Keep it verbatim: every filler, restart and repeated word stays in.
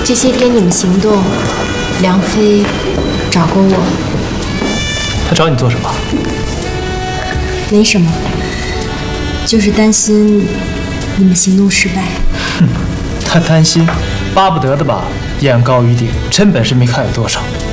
这些天你们行动，梁飞找过我。 他找你做什么？ 没什么，就是担心你们行动失败。 哼，他担心，巴不得的吧？眼高于顶，真本事没看有多少。